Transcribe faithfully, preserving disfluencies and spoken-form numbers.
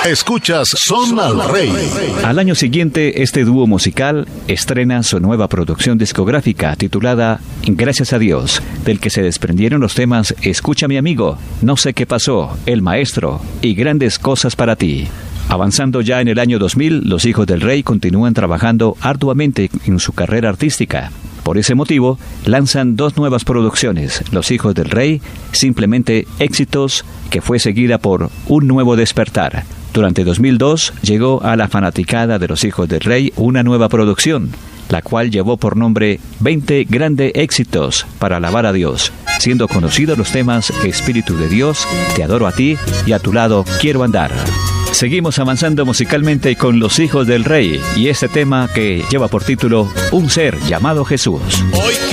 Escuchas Son al Rey. Al año siguiente, este dúo musical estrena su nueva producción discográfica titulada Gracias a Dios, del que se desprendieron los temas Escucha mi amigo, No sé qué pasó, El Maestro y Grandes cosas para ti. Avanzando ya en el año dos mil, los Hijos del Rey continúan trabajando arduamente en su carrera artística. Por ese motivo, lanzan dos nuevas producciones, Los Hijos del Rey, simplemente Éxitos, que fue seguida por Un Nuevo Despertar. Durante dos mil dos llegó a la fanaticada de Los Hijos del Rey una nueva producción, la cual llevó por nombre veinte Grandes Éxitos para alabar a Dios, siendo conocidos los temas Espíritu de Dios, Te adoro a ti y A tu lado quiero andar. Seguimos avanzando musicalmente con Los Hijos del Rey y este tema que lleva por título Un ser llamado Jesús. Hoy